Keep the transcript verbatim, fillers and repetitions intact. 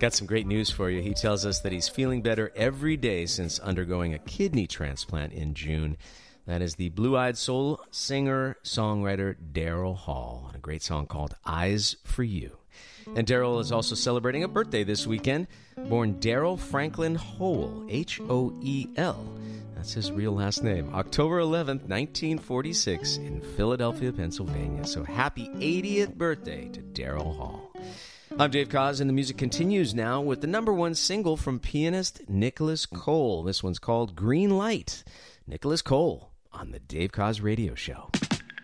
Got some great news for you. He tells us that he's feeling better every day since undergoing a kidney transplant in June. That is the blue-eyed soul singer, songwriter Daryl Hall, and a great song called Eyes for You. And Daryl is also celebrating a birthday this weekend. Born Daryl Franklin Hoel, H O E L. That's his real last name. October eleventh, nineteen forty-six, in Philadelphia, Pennsylvania. So happy eightieth birthday to Daryl Hall. I'm Dave Koz, and the music continues now with the number one single from pianist Nicholas Cole. This one's called Green Light. Nicholas Cole on the Dave Koz Radio Show.